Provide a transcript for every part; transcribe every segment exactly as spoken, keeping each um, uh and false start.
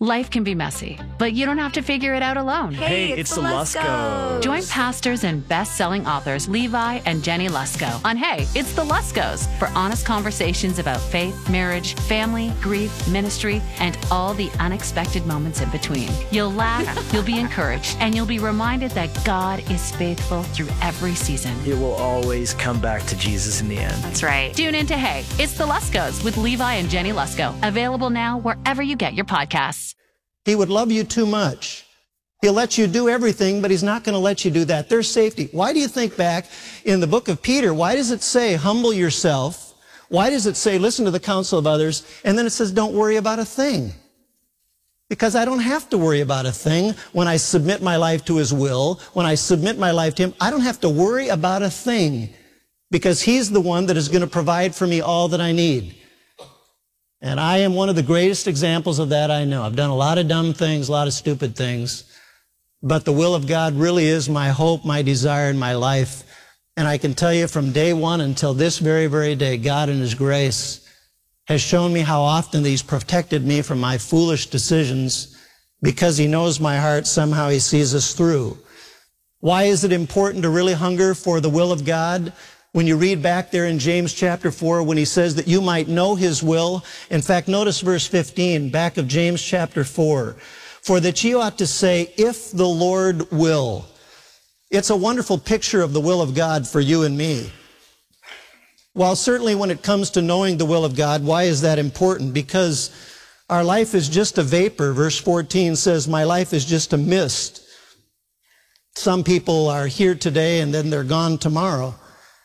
Life can be messy, but you don't have to figure it out alone. Hey, Hey, it's, it's the the Luskos. Join pastors and best-selling authors Levi and Jenny Lusko on Hey, It's the Luskos for honest conversations about faith, marriage, family, grief, ministry, and all the unexpected moments in between. You'll laugh, you'll be encouraged, and you'll be reminded that God is faithful through every season. It will always come back to Jesus in the end. That's right. Tune in to Hey, It's the Luskos with Levi and Jenny Lusko. Available now wherever you get your podcasts. He would love you too much. He'll let you do everything, but he's not going to let you do that. There's safety. Why do you think back in the book of Peter, why does it say, humble yourself? Why does it say, listen to the counsel of others? And then it says, don't worry about a thing. Because I don't have to worry about a thing when I submit my life to his will, when I submit my life to him. I don't have to worry about a thing because he's the one that is going to provide for me all that I need. And I am one of the greatest examples of that I know. I've done a lot of dumb things, a lot of stupid things. But the will of God really is my hope, my desire in my life. And I can tell you from day one until this very, very day, God in his grace has shown me how often he's protected me from my foolish decisions because he knows my heart. Somehow he sees us through. Why is it important to really hunger for the will of God? When you read back there in James chapter four, when he says that you might know his will. In fact, notice verse fifteen, back of James chapter four. For that you ought to say, if the Lord will. It's a wonderful picture of the will of God for you and me. While certainly when it comes to knowing the will of God, why is that important? Because our life is just a vapor. Verse fourteen says, my life is just a mist. Some people are here today and then they're gone tomorrow.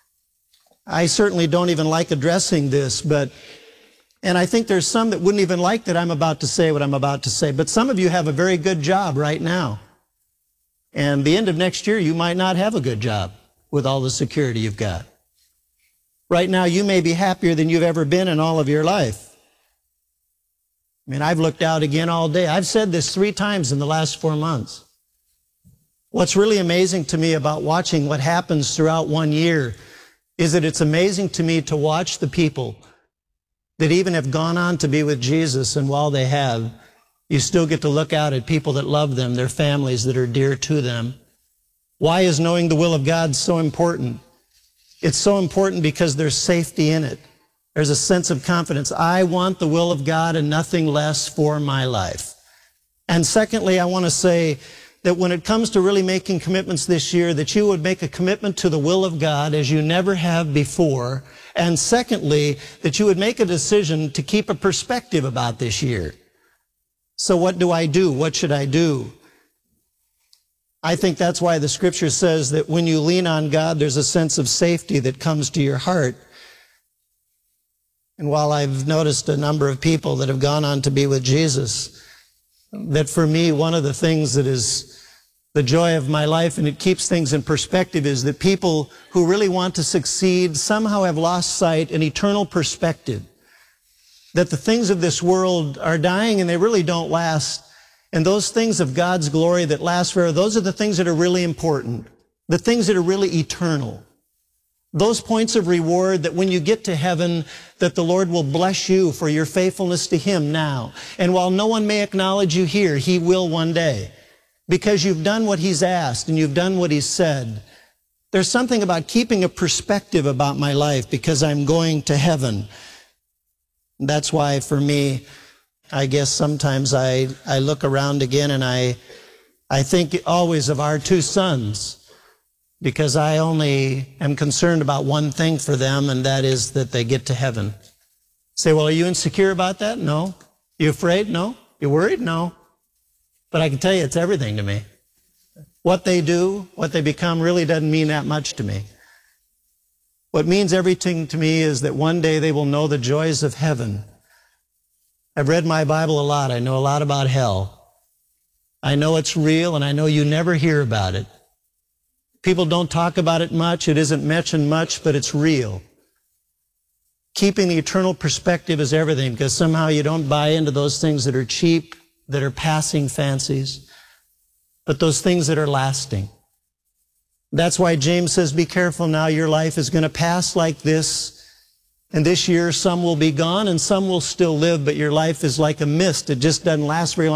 I certainly don't even like addressing this, but, and I think there's some that wouldn't even like that I'm about to say what I'm about to say, but some of you have a very good job right now. And the end of next year, you might not have a good job with all the security you've got. Right now, you may be happier than you've ever been in all of your life. I mean, I've looked out again all day. I've said this three times in the last four months. What's really amazing to me about watching what happens throughout one year is that it's amazing to me to watch the people that even have gone on to be with Jesus, and while they have, you still get to look out at people that love them, their families that are dear to them. Why is knowing the will of God so important? It's so important because there's safety in it. There's a sense of confidence. I want the will of God and nothing less for my life. And secondly, I want to say that when it comes to really making commitments this year, that you would make a commitment to the will of God as you never have before. And secondly, that you would make a decision to keep a perspective about this year. So what do I do? What should I do? I think that's why the scripture says that when you lean on God, there's a sense of safety that comes to your heart. And while I've noticed a number of people that have gone on to be with Jesus, that for me, one of the things that is the joy of my life, and it keeps things in perspective, is that people who really want to succeed somehow have lost sight an eternal perspective. That the things of this world are dying and they really don't last. And those things of God's glory that last forever, those are the things that are really important. The things that are really eternal. Those points of reward that when you get to heaven, that the Lord will bless you for your faithfulness to him now. And while no one may acknowledge you here, he will one day. Because you've done what he's asked and you've done what he's said. There's something about keeping a perspective about my life because I'm going to heaven. That's why for me, I guess sometimes I, I look around again and I, I think always of our two sons. Because I only am concerned about one thing for them, and that is that they get to heaven. Say, well, are you insecure about that? No. You afraid? No. You worried? No. But I can tell you it's everything to me. What they do, what they become really doesn't mean that much to me. What means everything to me is that one day they will know the joys of heaven. I've read my Bible a lot. I know a lot about hell. I know it's real, and I know you never hear about it. People don't talk about it much. It isn't mentioned much, but it's real. Keeping the eternal perspective is everything, because somehow you don't buy into those things that are cheap, that are passing fancies, but those things that are lasting. That's why James says, be careful now. Your life is going to pass like this. And this year, some will be gone and some will still live, but your life is like a mist. It just doesn't last very long.